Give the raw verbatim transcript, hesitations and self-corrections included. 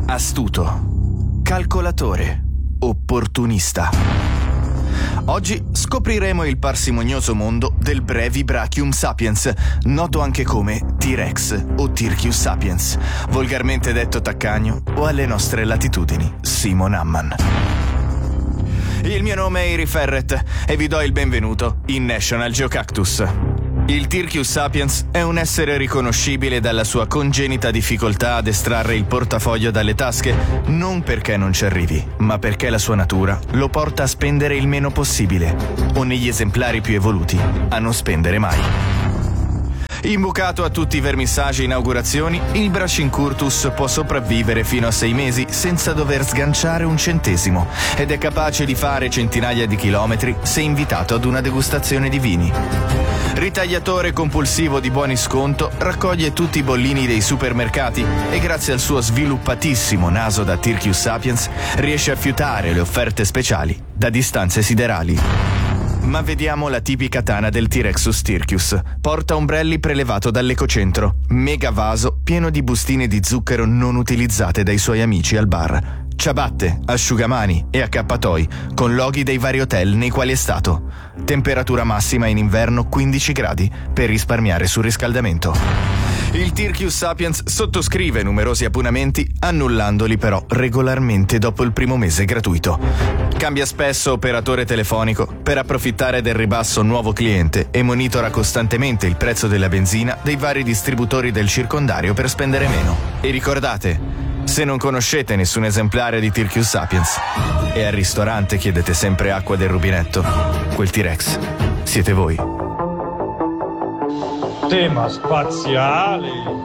astuto, calcolatore, opportunista. Oggi scopriremo il parsimonioso mondo del Brevibrachium sapiens, noto anche come T-Rex o Tirchius sapiens, volgarmente detto taccagno o alle nostre latitudini Simon Amman. Il mio nome è Iri Ferret e vi do il benvenuto in National Geocactus. Il Tirchius sapiens è un essere riconoscibile dalla sua congenita difficoltà ad estrarre il portafoglio dalle tasche, non perché non ci arrivi, ma perché la sua natura lo porta a spendere il meno possibile, o negli esemplari più evoluti, a non spendere mai. Imbucato a tutti i vermissagi e inaugurazioni, il Brascincurtus può sopravvivere fino a sei mesi senza dover sganciare un centesimo ed è capace di fare centinaia di chilometri se invitato ad una degustazione di vini. Ritagliatore compulsivo di buoni sconto, raccoglie tutti i bollini dei supermercati e grazie al suo sviluppatissimo naso da Tirchius sapiens riesce a fiutare le offerte speciali da distanze siderali. Ma vediamo la tipica tana del T-Rexus Tirchius. Porta ombrelli prelevato dall'ecocentro, mega vaso pieno di bustine di zucchero non utilizzate dai suoi amici al bar, ciabatte, asciugamani e accappatoi con loghi dei vari hotel nei quali è stato. Temperatura massima in inverno quindici gradi per risparmiare sul riscaldamento. Il Tirchius sapiens sottoscrive numerosi abbonamenti, annullandoli però regolarmente dopo il primo mese gratuito. Cambia spesso operatore telefonico per approfittare del ribasso nuovo cliente e monitora costantemente il prezzo della benzina dei vari distributori del circondario per spendere meno. E ricordate, se non conoscete nessun esemplare di Tirchius sapiens e al ristorante chiedete sempre acqua del rubinetto, quel T-Rex siete voi. Tema spaziale.